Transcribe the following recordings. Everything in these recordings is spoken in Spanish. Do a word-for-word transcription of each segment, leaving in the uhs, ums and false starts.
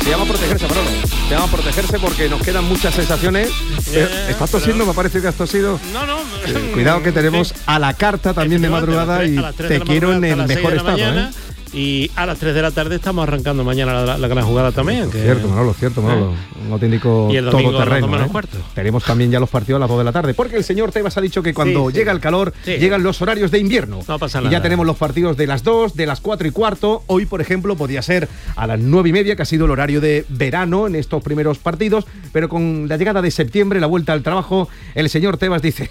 Se llama protegerse, Manolo. Se llama protegerse porque nos quedan muchas sensaciones. Eh, ¿Estás tosiendo? Pero... Me parece que has tosido. No, no. Eh, cuidado que tenemos a la carta también de madrugada y te quiero en el mejor estado, ¿eh? Y a las tres de la tarde estamos arrancando mañana la, la gran jugada también. Que, cierto, Manolo, cierto, Manolo. ¿Eh? Un auténtico todoterreno. ¿Eh? Tenemos también ya los partidos a las dos de la tarde, porque el señor Tebas ha dicho que cuando sí, llega sí. el calor, sí. llegan los horarios de invierno. No pasa y nada. ya tenemos los partidos de las dos, de las cuatro y cuarto. Hoy, por ejemplo, podía ser a las nueve y media, que ha sido el horario de verano en estos primeros partidos, pero con la llegada de septiembre, la vuelta al trabajo, el señor Tebas dice,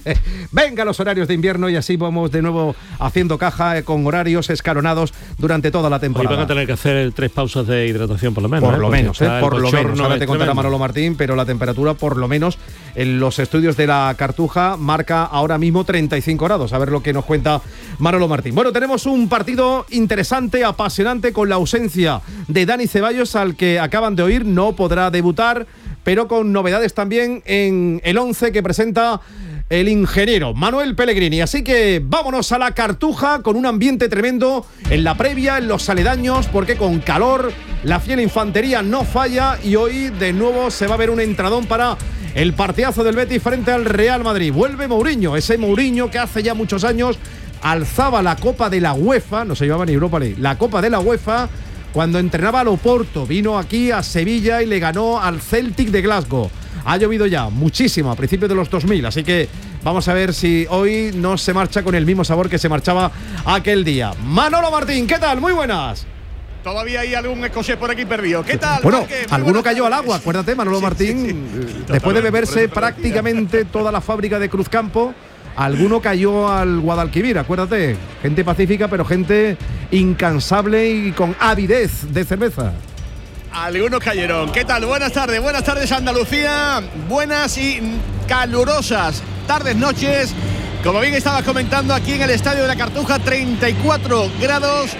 venga los horarios de invierno y así vamos de nuevo haciendo caja eh, con horarios escalonados durante toda la temporada. Hoy van a tener que hacer tres pausas de hidratación por lo menos. Por ¿eh? lo menos, ¿eh? por lo menos. Ahora te contará tremendo. Manolo Martín, pero la temperatura por lo menos en los estudios de la Cartuja marca ahora mismo treinta y cinco grados. A ver lo que nos cuenta Manolo Martín. Bueno, tenemos un partido interesante, apasionante, con la ausencia de Dani Ceballos, al que acaban de oír, no podrá debutar, pero con novedades también en el once que presenta el ingeniero Manuel Pellegrini. Así que vámonos a la Cartuja con un ambiente tremendo en la previa, en los aledaños, porque con calor la fiel infantería no falla y hoy de nuevo se va a ver un entradón para el partidazo del Betis frente al Real Madrid. Vuelve Mourinho, ese Mourinho que hace ya muchos años alzaba la Copa de la UEFA, no se llamaba ni Europa League, la Copa de la UEFA, cuando entrenaba al Oporto. Vino aquí a Sevilla y le ganó al Celtic de Glasgow. Ha llovido ya muchísimo a principios de los dos mil, así que vamos a ver si hoy no se marcha con el mismo sabor que se marchaba aquel día. Manolo Martín, ¿qué tal? Muy buenas. Todavía hay algún escocés por aquí perdido. ¿Qué tal? Bueno, Marque? alguno cayó al agua, acuérdate, Manolo sí, Martín, sí, sí. después de beberse prácticamente toda la fábrica de Cruzcampo, alguno cayó al Guadalquivir, acuérdate. Gente pacífica, pero gente incansable y con avidez de cerveza. Algunos cayeron. ¿Qué tal? Buenas tardes, buenas tardes Andalucía. Buenas y calurosas tardes, noches. Como bien estabas comentando, aquí en el Estadio de la Cartuja, treinta y cuatro grados.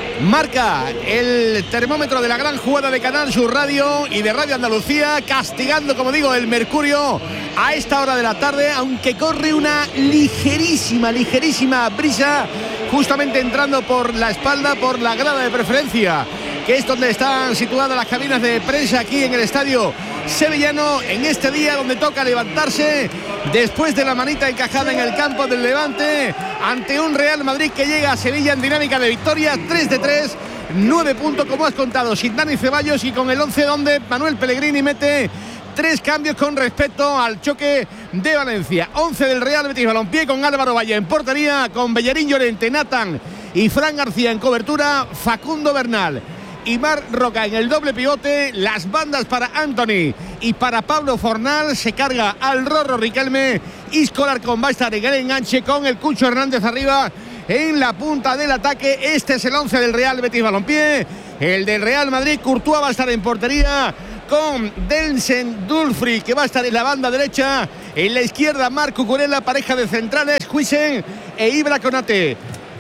Marca el termómetro de la gran jugada de Canal Sur Radio y de Radio Andalucía, castigando, como digo, el mercurio a esta hora de la tarde, aunque corre una ligerísima, ligerísima brisa, justamente entrando por la espalda, por la grada de preferencia, que es donde están situadas las cabinas de prensa aquí en el estadio sevillano, en este día donde toca levantarse después de la manita encajada en el campo del Levante ante un Real Madrid que llega a Sevilla en dinámica de victoria, tres de tres, nueve puntos como has contado, sin Dani Ceballos y con el once donde Manuel Pellegrini mete tres cambios con respecto al choque de Valencia. once del Real Betis Balompié con Álvaro Valle en portería, con Bellerín Llorente, Nathan y Fran García en cobertura, Facundo Bernal y Marc Roca en el doble pivote, las bandas para Anthony y para Pablo Fornal, se carga al Rorro Riquelme, Isco Larcón va a estar en el enganche con el Cucho Hernández arriba en la punta del ataque. Este es el once del Real Betis Balompié, el del Real Madrid. Courtois va a estar en portería con Densen Dulfri, que va a estar en la banda derecha, en la izquierda Marco Curella, pareja de centrales Huisen e Ibra Konate,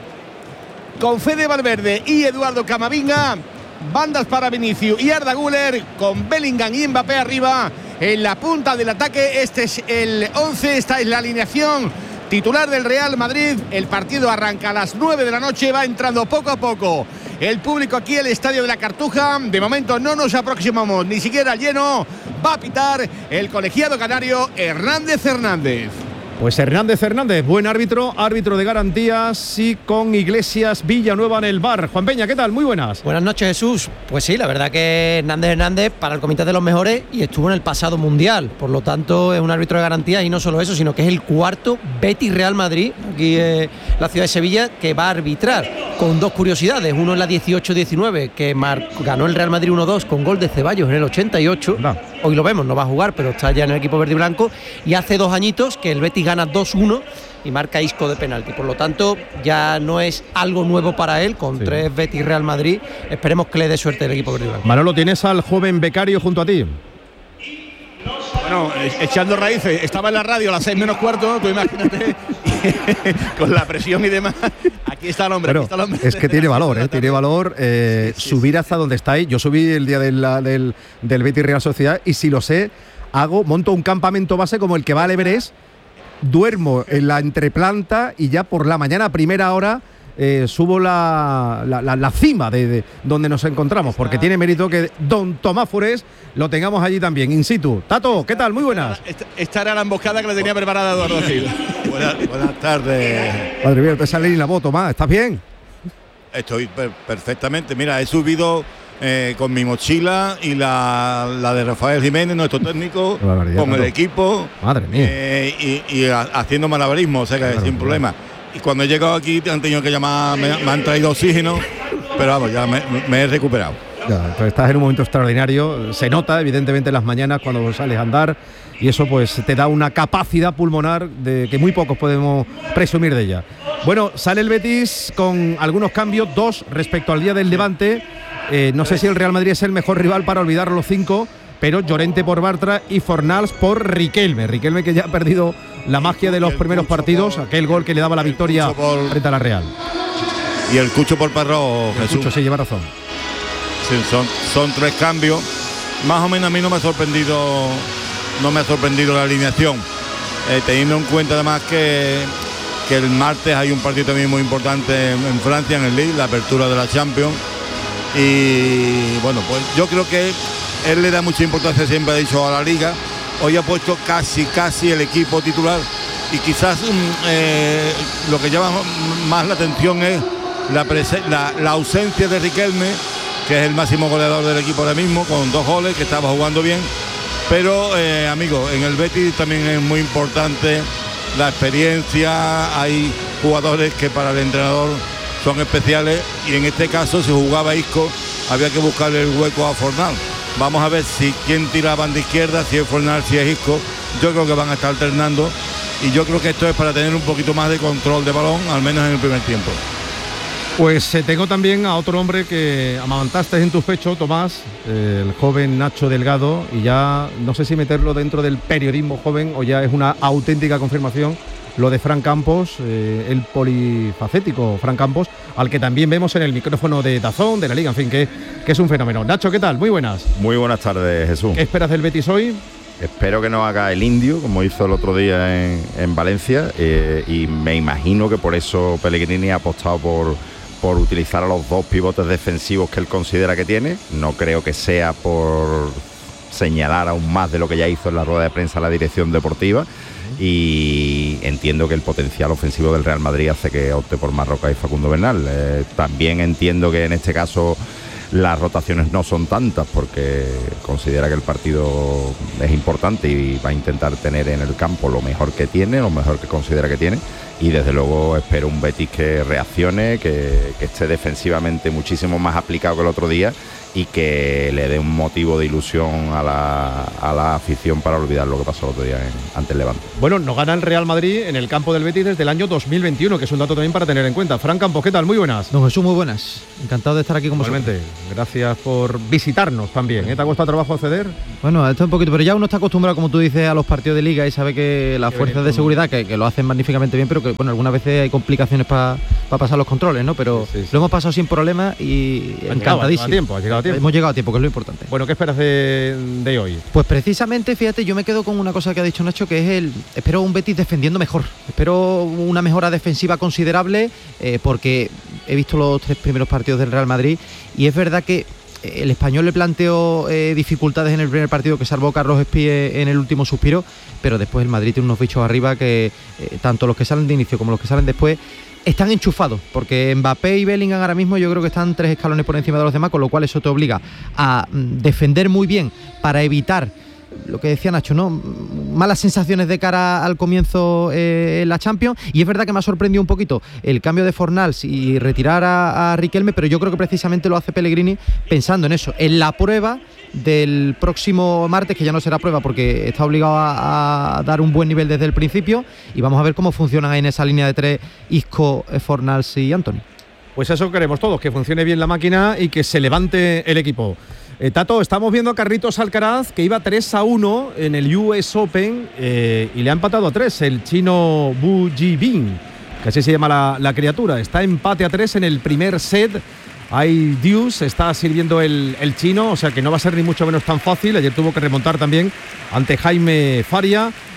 con Fede Valverde y Eduardo Camavinga. Bandas para Vinicius y Arda Güler, con Bellingham y Mbappé arriba en la punta del ataque. Este es el once, esta es la alineación titular del Real Madrid. El partido arranca a las nueve de la noche, va entrando poco a poco el público aquí al Estadio de la Cartuja. De momento no nos aproximamos ni siquiera al lleno. Va a pitar el colegiado canario Hernández Hernández. Pues Hernández Hernández, buen árbitro, árbitro de garantías y con Iglesias Villanueva en el bar. Juan Peña, ¿qué tal? Muy buenas. Buenas noches, Jesús. Pues sí, la verdad que Hernández Hernández para el comité de los mejores y estuvo en el pasado mundial. Por lo tanto, es un árbitro de garantías y no solo eso, sino que es el cuarto Betis Real Madrid, aquí en la ciudad de Sevilla, que va a arbitrar. Con dos curiosidades. Uno en la dieciocho diecinueve, que mar- ganó el Real Madrid uno dos con gol de Ceballos en el ochenta y ocho. No. Hoy lo vemos, no va a jugar, pero está ya en el equipo verde y blanco. Y hace dos añitos que el Betis gana dos uno y marca Isco de penalti. Por lo tanto, ya no es algo nuevo para él, con sí. tres Betis Real Madrid. Esperemos que le dé suerte el equipo verde y blanco. Manolo, ¿tienes al joven becario junto a ti? Bueno, echando raíces, estaba en la radio a las seis menos cuarto, tú imagínate, con la presión y demás. Aquí está el hombre, Pero aquí está el hombre. Es que tiene valor, ¿eh? Tiene valor eh, sí, sí, subir hasta donde estáis. Yo subí el día de la, del, del Betis Real Sociedad y si lo sé, hago, monto un campamento base como el que va al Everest, duermo en la entreplanta y ya por la mañana a primera hora eh, subo la, la, la, la cima de, de donde nos encontramos, porque tiene mérito que don Tomás Forés lo tengamos allí también, in situ. Tato, ¿qué tal? Muy buenas. Esta, esta era la emboscada que le tenía preparada Eduardo Gil. Buenas, buenas tardes. Madre mía, te sale ni la voz, Tomás, ¿estás bien? Estoy per perfectamente. Mira, he subido eh, con mi mochila y la, la de Rafael Jiménez, nuestro técnico, con el equipo. Madre mía. Eh, y, y a, haciendo malabarismo, o sea que claro, sin claro. problema. Y cuando he llegado aquí han tenido que llamar, me, me han traído oxígeno, pero vamos, ya me, me he recuperado. Ya, entonces estás en un momento extraordinario, se nota evidentemente en las mañanas cuando sales a andar y eso pues te da una capacidad pulmonar de que muy pocos podemos presumir de ella. Bueno, sale el Betis con algunos cambios, dos respecto al día del Levante. Eh, no sé si el Real Madrid es el mejor rival para olvidar los cinco, pero Llorente por Bartra y Fornals por Riquelme. Riquelme que ya ha perdido la magia de los primeros partidos, por, aquel gol que le daba la victoria por, frente a la Real. Y el Cucho por Parró, Jesús. El Cucho sí lleva razón. Sí, son, son tres cambios. Más o menos a mí no me ha sorprendido, no me ha sorprendido la alineación. Eh, teniendo en cuenta además que, que el martes hay un partido también muy importante en, en Francia, en el Lille, la apertura de la Champions. Y bueno, pues yo creo que él le da mucha importancia, siempre ha dicho, a la Liga. Hoy ha puesto casi, casi el equipo titular. Y quizás eh, lo que llama más la atención es la, la, la ausencia de Riquelme, que es el máximo goleador del equipo ahora mismo, con dos goles, que estaba jugando bien. Pero, eh, amigos, en el Betis también es muy importante la experiencia. Hay jugadores que para el entrenador son especiales y en este caso, si jugaba Isco, había que buscarle el hueco a Fornal. Vamos a ver si quién tira a banda izquierda, si es Fornal, si es Isco. Yo creo que van a estar alternando y yo creo que esto es para tener un poquito más de control de balón, al menos en el primer tiempo. Pues eh, tengo también a otro hombre que amamantaste en tu pecho, Tomás, eh, el joven Nacho Delgado, y ya no sé si meterlo dentro del periodismo joven o ya es una auténtica confirmación lo de Fran Campos, eh, el polifacético Fran Campos, al que también vemos en el micrófono de Dazón, de la Liga, en fin, que, que es un fenómeno. Nacho, ¿qué tal? Muy buenas. Muy buenas tardes, Jesús. ¿Qué esperas del Betis hoy? Espero que no haga el indio, como hizo el otro día en, en Valencia, eh, y me imagino que por eso Pellegrini ha apostado por... por utilizar a los dos pivotes defensivos que él considera que tiene. No creo que sea por señalar aún más de lo que ya hizo en la rueda de prensa la dirección deportiva, y entiendo que el potencial ofensivo del Real Madrid hace que opte por Marroca y Facundo Bernal. Eh, también entiendo que en este caso las rotaciones no son tantas porque considera que el partido es importante y va a intentar tener en el campo lo mejor que tiene, lo mejor que considera que tiene. Y desde luego espero un Betis que reaccione, que, que esté defensivamente muchísimo más aplicado que el otro día y que le dé un motivo de ilusión a la, a la afición para olvidar lo que pasó el otro día en, ante el Levante. Bueno, no gana el Real Madrid en el campo del Betis desde el año dos mil veintiuno, que es un dato también para tener en cuenta. Fran Campos, ¿qué tal? Muy buenas. Don Jesús, muy buenas. Encantado de estar aquí con vosotros. Igualmente, gracias por visitarnos también. ¿Eh? ¿Te ha costado trabajo acceder? Bueno, esto un poquito, pero ya uno está acostumbrado, como tú dices, a los partidos de Liga y sabe que las fuerzas de seguridad, que, que lo hacen magníficamente bien, pero que bueno, algunas veces hay complicaciones para pa pasar los controles, ¿no? Pero sí, sí, sí. Lo hemos pasado sin problemas y ha encantadísimo. Llegado a tiempo, ha llegado a tiempo. Hemos llegado a tiempo, que es lo importante. Bueno, ¿qué esperas de, de hoy? Pues precisamente, fíjate, yo me quedo con una cosa que ha dicho Nacho, que es el... Espero un Betis defendiendo mejor. Espero una mejora defensiva considerable, eh, porque he visto los tres primeros partidos del Real Madrid y es verdad que el Español le planteó eh, dificultades en el primer partido, que salvó Carlos Espie en el último suspiro, pero después el Madrid tiene unos bichos arriba que eh, tanto los que salen de inicio como los que salen después están enchufados, porque Mbappé y Bellingham ahora mismo yo creo que están tres escalones por encima de los demás, con lo cual eso te obliga a defender muy bien para evitar lo que decía Nacho, ¿no? Malas sensaciones de cara al comienzo eh, en la Champions. Y es verdad que me ha sorprendido un poquito el cambio de Fornals y retirar a, a Riquelme, pero yo creo que precisamente lo hace Pellegrini pensando en eso, en la prueba del próximo martes, que ya no será prueba porque está obligado a, a dar un buen nivel desde el principio, y vamos a ver cómo funcionan ahí en esa línea de tres Isco, Fornals y Antony. Pues eso queremos todos, que funcione bien la máquina y que se levante el equipo. Eh, Tato, estamos viendo a Carlitos Alcaraz, que iba tres a uno en el U S Open eh, y le ha empatado a tres el chino Bu Jibin, que así se llama la, la criatura. Está empate a tres en el primer set. Hay deuce, está sirviendo el, el chino, o sea que no va a ser ni mucho menos tan fácil. Ayer tuvo que remontar también ante Jaime Faria.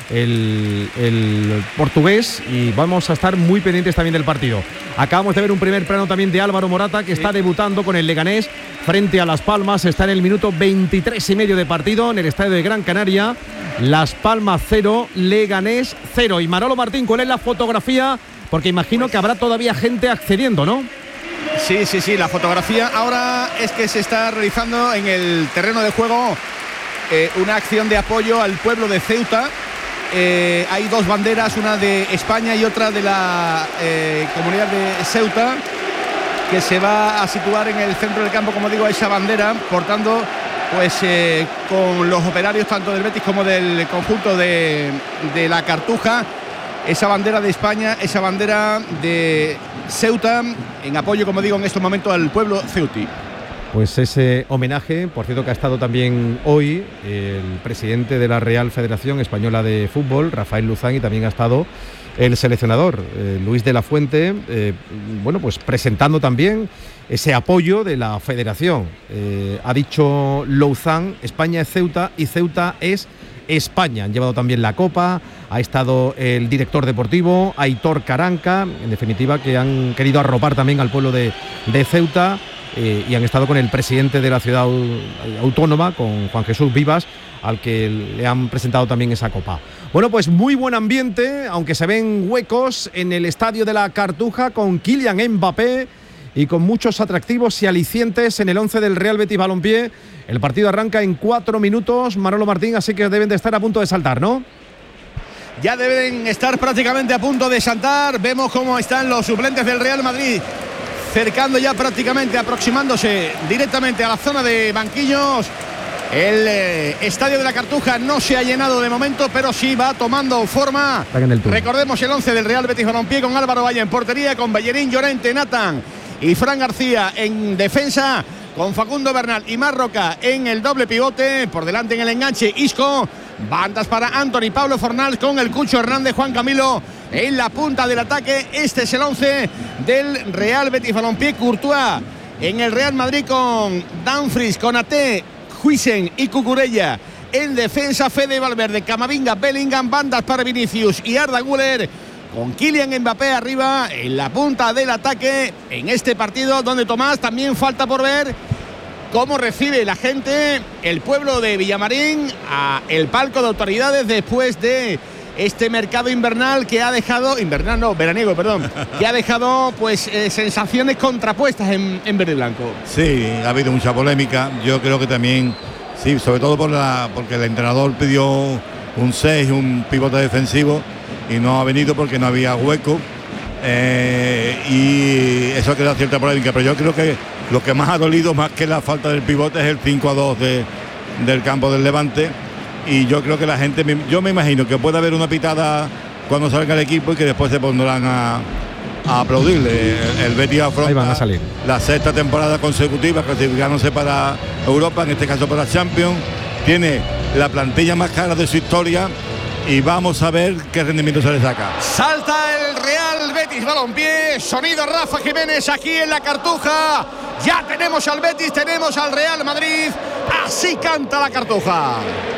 el, el portugués, y vamos a estar muy pendientes también del partido. Acabamos de ver un primer plano también de Álvaro Morata, que está debutando con el Leganés frente a Las Palmas. Está en el minuto veintitrés y medio de partido en el estadio de Gran Canaria. Las Palmas cero, Leganés cero. Y Manolo Martín, ¿cuál es la fotografía? Porque imagino que habrá todavía gente accediendo, ¿no? Sí, sí, sí, la fotografía ahora es que se está realizando en el terreno de juego eh, una acción de apoyo al pueblo de Ceuta. Eh, hay dos banderas, una de España y otra de la eh, comunidad de Ceuta, que se va a situar en el centro del campo, como digo, esa bandera, portando pues eh, con los operarios tanto del Betis como del conjunto de, de la Cartuja, esa bandera de España, esa bandera de Ceuta, en apoyo, como digo, en estos momentos al pueblo ceutí. Pues ese homenaje, por cierto, que ha estado también hoy el presidente de la Real Federación Española de Fútbol, Rafael Luzán, y también ha estado el seleccionador, eh, Luis de la Fuente, eh, bueno, pues presentando también ese apoyo de la federación. Eh, ha dicho Luzán, España es Ceuta y Ceuta es España. Han llevado también la copa, ha estado el director deportivo, Aitor Caranca, en definitiva, que han querido arropar también al pueblo de, de Ceuta. Eh, y han estado con el presidente de la ciudad autónoma, con Juan Jesús Vivas, al que le han presentado también esa copa. Bueno, pues muy buen ambiente, aunque se ven huecos en el estadio de la Cartuja, con Kylian Mbappé y con muchos atractivos y alicientes en el once del Real Betis Balompié. El partido arranca en cuatro minutos, Manolo Martín, así que deben de estar a punto de saltar, ¿no? Ya deben estar prácticamente a punto de saltar. Vemos cómo están los suplentes del Real Madrid, cercando ya prácticamente, aproximándose directamente a la zona de banquillos. El eh, estadio de la Cartuja no se ha llenado de momento, pero sí va tomando forma. Recordemos el once del Real Betis Balompié, con Álvaro Valle en portería, con Bellerín, Llorente, Nathan y Fran García en defensa, con Facundo Bernal y Marroca en el doble pivote. Por delante en el enganche, Isco. Bandas para Anthony, Pablo Fornals, con el Cucho Hernández, Juan Camilo en la punta del ataque. Este es el once del Real Betis Balompié. Courtois en el Real Madrid, con Dumfries, Konaté, Huijsen y Cucurella en defensa. Fede Valverde, Camavinga, Bellingham. Bandas para Vinicius y Arda Güler, con Kylian Mbappé arriba en la punta del ataque en este partido, donde, Tomás, también falta por ver cómo recibe la gente, el pueblo de Villamarín, a el palco de autoridades después de este mercado invernal que ha dejado, invernal no, veraniego, perdón, que ha dejado pues eh, sensaciones contrapuestas en, en verde y blanco. Sí, ha habido mucha polémica. Yo creo que también, sí, sobre todo por la, porque el entrenador pidió un seis, un pivote defensivo, y no ha venido porque no había hueco. Eh, y eso ha creado cierta polémica, pero yo creo que lo que más ha dolido, más que la falta del pivote, es el cinco a dos de, del campo del Levante. Y yo creo que la gente, yo me imagino que puede haber una pitada cuando salga el equipo y que después se pondrán a, a aplaudirle. El, el Betis afronta Ahí van a salir. la sexta temporada consecutiva clasificándose para Europa, en este caso para Champions. Tiene la plantilla más cara de su historia y vamos a ver qué rendimiento se le saca. Salta el Real Betis Balompié, sonido Rafa Jiménez aquí en la Cartuja. Ya tenemos al Betis, tenemos al Real Madrid, así canta la Cartuja.